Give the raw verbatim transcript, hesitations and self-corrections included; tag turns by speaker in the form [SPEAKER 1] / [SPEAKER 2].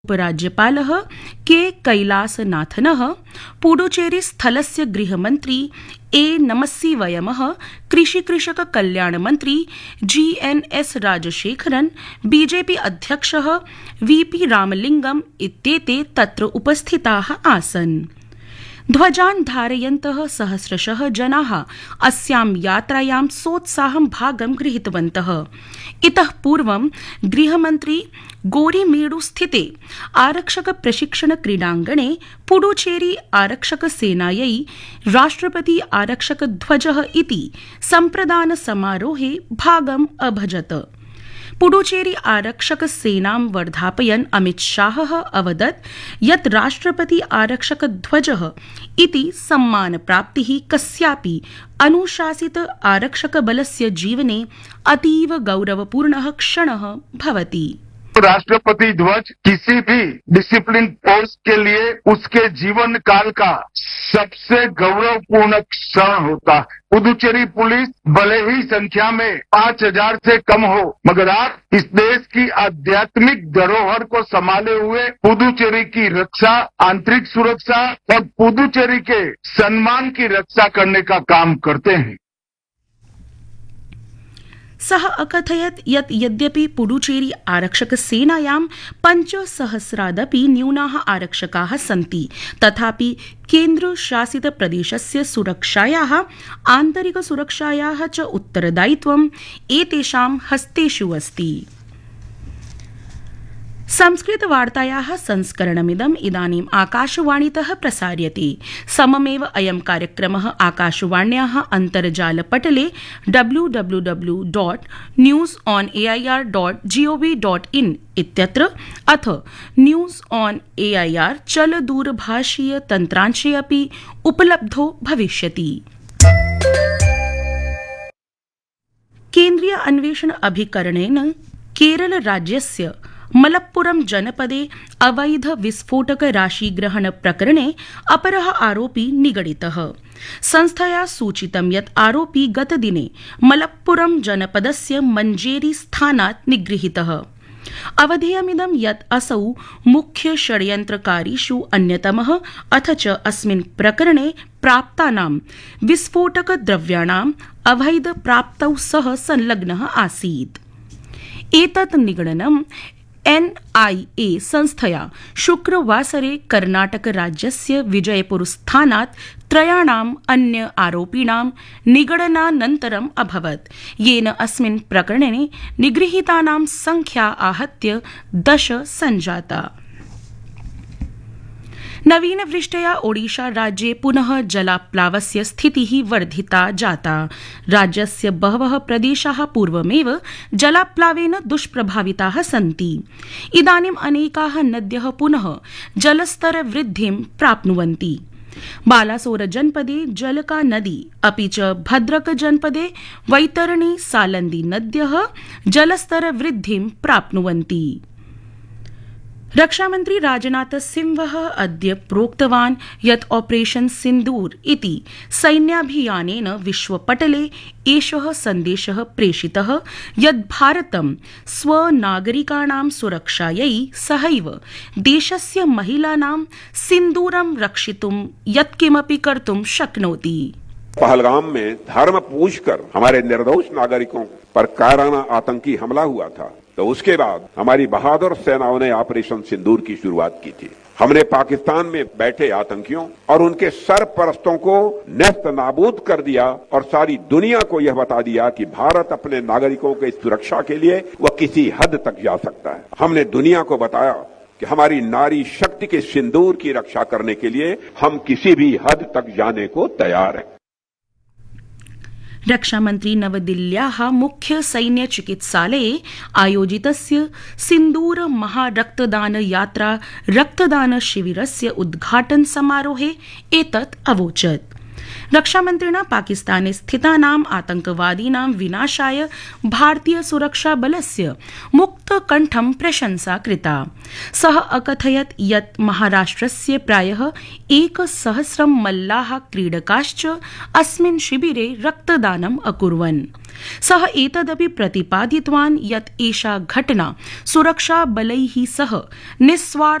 [SPEAKER 1] उपराज्यपालः के कैलासनाथनः पुडुचेरीस्थलस्य गृहमन्त्री ए नमस्सिवयमः कृषिकृषककल्याणमन्त्री G N S राजशेखरन् BJP अध्यक्षः VP Ramalingam इत्येते तत्र उपस्थिताः आसन्। ध्वजान् धारयन्तः सहस्रशः जनाः अस्यां यात्रायां सोत्साहं भागं गृहीतवन्तः। इतः पूर्वं गृहमन्त्री गोरीमेडु स्थिते आरक्षक प्रशिक्षण क्रीडाङ्गणे पुडुचेरी आरक्षक सेनायै राष्ट्रपति आरक्षक ध्वजः इति सम्प्रदान समारोहे भागम् अभजत। पुडुचेरी आरक्षक सेनां वर्धापयन् अमित शाहः अवदत् यत् राष्ट्रपति आरक्षक ध्वजः इति सम्मानप्राप्तिः कस्यापि अनुशासित आरक्षकबलस्य जीवने अतीव गौरवपूर्णः क्षणः भवति।
[SPEAKER 2] राष्ट्रपति ध्वज किसी भी डिसिप्लिन फोर्स के लिए उसके जीवन काल का सबसे गौरवपूर्ण क्षण होता है। पुदुचेरी पुलिस भले ही संख्या में पांच हजार से कम हो, मगर आप इस देश की आध्यात्मिक धरोहर को संभाले हुए पुदुचेरी की रक्षा, आंतरिक सुरक्षा और पुदुचेरी के सम्मान की रक्षा करने का काम करते हैं।
[SPEAKER 1] सः अकथयत् यत् यद्यपि पुडुचेरी आरक्षक सेनायां पञ्चसहस्रादपि न्यूनाः आरक्षकाः सन्ति, तथापि केन्द्रशासित प्रदेशस्य सुरक्षायाः आन्तरिकसुरक्षायाः च उत्तरदायित्वम् एतेषां हस्तेषु अस्ति। संस्कृतवार्तायाः संस्करणमिदम् इदानीम् आकाशवाणीतः प्रसार्यते। सममेव अयं कार्यक्रमः आकाशवाण्याः अन्तर्जालपटले W W W dot news on A I R dot G O V dot in इत्यत्र अथ news on A I R चलदूरभाषीय तन्त्रांशे अपि उपलब्धो भविष्यति। केन्द्रीय अन्वेषण अभिकरणेन केरल राज्यस्य मलप्पुरम जनपदे अवैध विस्फोटक राशिग्रहण प्रकरणे अपरः आरोपी निगडितः। संस्थया सूचितं यत् आरोपी गतदिने मलप्पुरम जनपदस्य मञ्जेरी स्थानात् निगृहीतः। अवधेयमिदं यत् असौ मुख्य षड्यन्त्रकारीषु अन्यतमः अथ च अस्मिन् प्रकरणे प्राप्तानां विस्फोटक द्रव्याणाम् अवैध प्राप्तौ सह संलग्नः आसीत्। एतत् निगडनम् एन आई ए संस्थया शुक्रवासरे कर्नाटक राज्यस्य विजयपुर स्थानात् त्रयाणाम् अन्य आरोपिणां निगडनानन्तरम् अभवत्, येन अस्मिन् प्रकरणे निगृहीतानां संख्या आहत्य दश सञ्जाता। नवीनवृष्ट्या ओडिशा राज्ये पुनः जलाप्लावस्य स्थितिः वर्धिता जाता। राज्यस्य बहवः प्रदेशाः पूर्वमेव जलाप्लावेन दुष्प्रभाविताः सन्ति। इदानीम् अनेकाः नद्यः पुनः जलस्तरवृद्धिं प्राप्नुवन्ति। बालासोर जनपदे जलका नदी अपि च भद्रक जनपदे वैतरणी सालन्दी नद्यः जलस्तरवृद्धिं प्राप्नुवन्ति। रक्षामन्त्री राजनाथ सिंहः अद्य प्रोक्तवान् यत् ऑपरेशन सिन्दूर इति सैन्याभियानेन विश्वपटले एषः सन्देशः प्रेषितः यत् भारतं स्वनागरिकाणां सुरक्षायै सहैव देशस्य महिलानां सिन्दूरं रक्षितुं यत्किमपि कर्तुं शक्नोति।
[SPEAKER 3] पहलगाम में धर्म पूछकर हमारे निर्दोष नागरिकों पर कायराना आतंकी हमला हुआ था, तो उसके बाद हमारी बहादुर सेनाओं ने ऑपरेशन सिंदूर की शुरुआत की थी। हमने पाकिस्तान में बैठे आतंकियों और उनके सरपरस्तों को नेस्त नाबूद कर दिया और सारी दुनिया को यह बता दिया कि भारत अपने नागरिकों के सुरक्षा के लिए वह किसी हद तक जा सकता है। हमने दुनिया को बताया कि हमारी नारी शक्ति के सिंदूर की रक्षा करने के लिए हम किसी भी हद तक जाने को तैयार हैं।
[SPEAKER 1] रक्षामन्त्री नवदिल्ल्याः मुख्य सैन्य चिकित्सालये आयोजितस्य सिन्दूर महारक्तदान यात्रा रक्तदान शिविरस्य उद्घाटन समारोहे एतत् अवोचत्। रक्षामन्त्रिणा पाकिस्ताने स्थितानाम् आतंकवादीनां विनाशाय भारतीय सुरक्षा बलस्य मुक्तकण्ठं प्रशंसा कृता। सः अकथयत् यत् महाराष्ट्रस्य प्रायः एकसहस्रं मल्लाः क्रीडकाश्च अस्मिन् शिबिरे रक्तदानम् अकुर्वन्। सः एतदपि प्रतिपादितवान् यत् एषा घटना सुरक्षाबलैः सह निस्वार्थ